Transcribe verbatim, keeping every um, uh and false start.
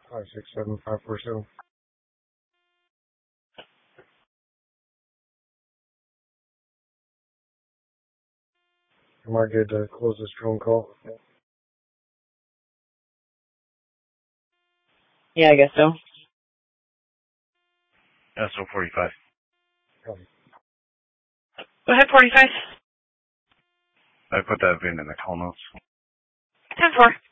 five six seven five four seven. Am I good to close this phone call? Yeah, I guess so. S O forty-five. Copy. Go ahead, forty-five. I put that V I N in the call notes. ten four.